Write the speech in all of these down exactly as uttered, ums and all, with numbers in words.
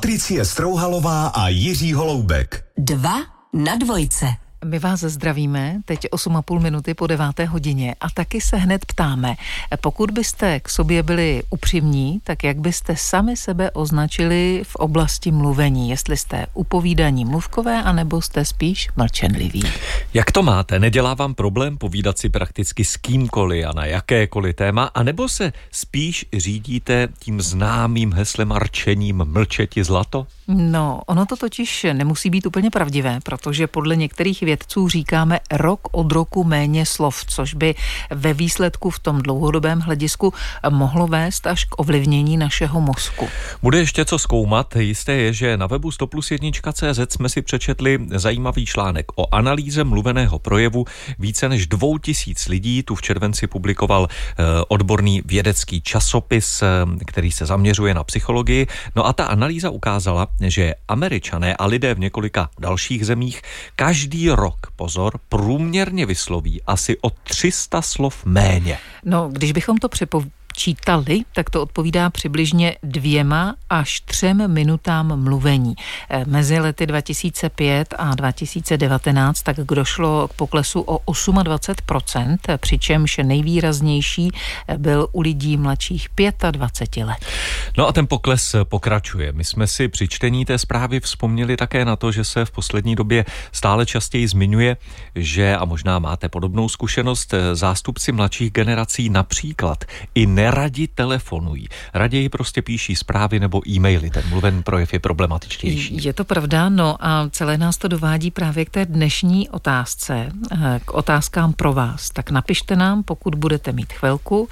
Patricie Strouhalová a Jiří Holoubek. Dva na dvojce. My vás zdravíme, teď osm a půl minuty po deváté hodině a taky se hned ptáme, pokud byste k sobě byli upřímní, tak jak byste sami sebe označili v oblasti mluvení, jestli jste upovídaní mluvkové, anebo jste spíš mlčenliví. Jak to máte? Nedělá vám problém povídat si prakticky s kýmkoliv a na jakékoliv téma, anebo se spíš řídíte tím známým heslem a rčením mlčeti zlato? No, ono to totiž nemusí být úplně pravdivé, protože podle některých vědců říkáme rok od roku méně slov, což by ve výsledku v tom dlouhodobém hledisku mohlo vést až k ovlivnění našeho mozku. Bude ještě co zkoumat. Jisté je, že na webu sto plus jedna tečka cé zet jsme si přečetli zajímavý článek o analýze mluveného projevu. Více než dvou tisíc lidí tu v červenci publikoval odborný vědecký časopis, který se zaměřuje na psychologii. No a ta analýza ukázala, že Američané a lidé v několika dalších zemích každý rok, pozor, průměrně vysloví asi o tři sta slov méně. No, když bychom to přepočítali, tak to odpovídá přibližně dvěma až třem minutám mluvení. Mezi lety dva tisíce pět a dva tisíce devatenáct tak došlo k poklesu o dvacet osm procent, přičemž nejvýraznější byl u lidí mladších dvacet pět let. No a ten pokles pokračuje. My jsme si při čtení té zprávy vzpomněli také na to, že se v poslední době stále častěji zmiňuje, že, a možná máte podobnou zkušenost, zástupci mladších generací například i neradi telefonují. Raději prostě píší zprávy nebo e-maily. Ten mluvený projev je problematičtější. Je to pravda, no a celé nás to dovádí právě k té dnešní otázce, k otázkám pro vás. Tak napište nám, pokud budete mít chvilku,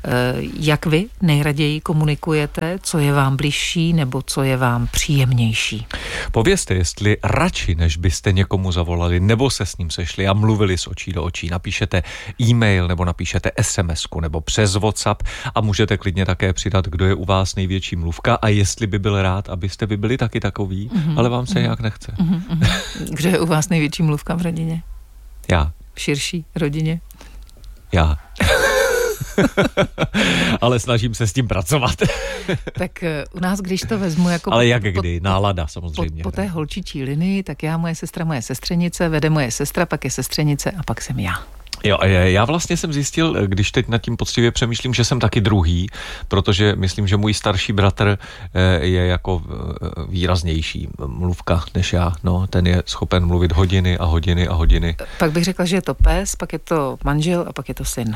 jak vy nejraději komunikujete, co je vám bližší nebo co je vám příjemnější. Povězte, jestli radši, než byste někomu zavolali nebo se s ním sešli a mluvili z očí do očí, napíšete e-mail nebo napíšete SMSku nebo přes WhatsApp a můžete klidně také přidat, kdo je u vás největší mluvka a jestli by byl rád, abyste by byli taky takový, mm-hmm. ale vám se mm-hmm. nějak nechce. Mm-hmm. Kdo je u vás největší mluvka v rodině? Já. V širší rodině? Já. Ale snažím se s tím pracovat. Tak u nás, když to vezmu jako... Ale jak kdy? Nálada samozřejmě. Po, po té holčičí linii, tak já, moje sestra, moje sestřenice, vede moje sestra, pak je sestřenice a pak jsem já. Jo, já vlastně jsem zjistil, když teď nad tím poctivě přemýšlím, že jsem taky druhý, protože myslím, že můj starší bratr je jako výraznější mluvka než já. No, ten je schopen mluvit hodiny a hodiny a hodiny. Pak bych řekla, že je to pes, pak je to manžel a pak je to syn.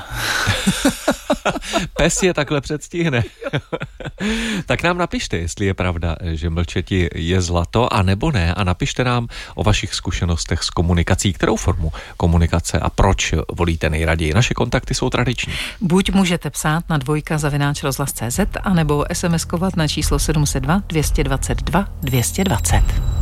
Pes je takhle předstihne. Tak nám napište, jestli je pravda, že mlčeti je zlato, a nebo ne, a napište nám o vašich zkušenostech s komunikací, kterou formu komunikace a proč volíte nejraději. Naše kontakty jsou tradiční. Buď můžete psát na dvojka zavináč rozhlas tečka cé zet, anebo SMSkovat na číslo sedm set dva, dvě stě dvacet dva, dvě stě dvacet.